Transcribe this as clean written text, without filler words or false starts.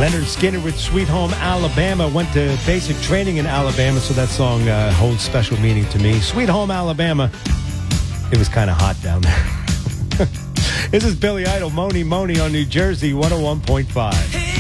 Leonard Skinner with Sweet Home Alabama. Went to basic training in Alabama, so that song holds special meaning to me. Sweet Home Alabama. It was kind of hot down there. This is Billy Idol, Moni Moni on New Jersey 101.5.